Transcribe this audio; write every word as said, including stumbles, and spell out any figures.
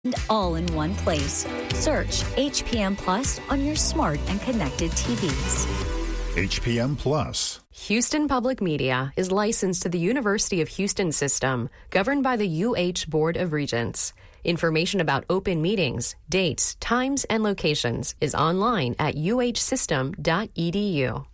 all in one place. Search H P M Plus on your smart and connected T Vs. H P M Plus. Houston Public Media is licensed to the University of Houston System, governed by the U H Board of Regents. Information about open meetings, dates, times, and locations is online at u h system dot e d u.